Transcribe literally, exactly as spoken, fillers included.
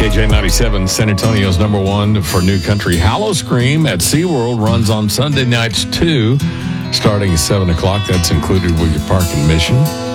K J ninety-seven, San Antonio's number one for new country. Howl-O-Scream at SeaWorld runs on Sunday nights, too, starting at seven o'clock. That's included with your park admission.